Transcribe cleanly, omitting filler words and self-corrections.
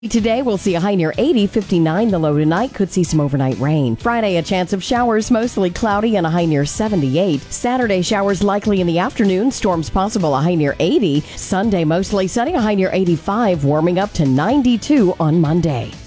Today, we'll see a high near 80, 59 the low tonight. Could see some overnight rain. Friday, a chance of showers, mostly cloudy and a high near 78. Saturday, showers likely in the afternoon. Storms possible, a high near 80. Sunday, mostly sunny, a high near 85. Warming up to 92 on Monday.